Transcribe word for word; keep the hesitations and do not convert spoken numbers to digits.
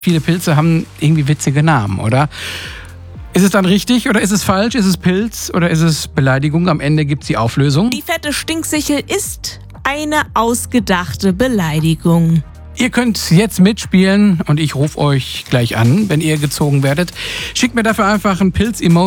Viele Pilze haben irgendwie witzige Namen, oder? Ist es dann richtig oder ist es falsch? Ist es Pilz oder ist es Beleidigung? Am Ende gibt's die Auflösung. Die fette Stinksichel ist eine ausgedachte Beleidigung. Ihr könnt jetzt mitspielen und ich rufe euch gleich an, wenn ihr gezogen werdet. Schickt mir dafür einfach ein Pilz-Emoji.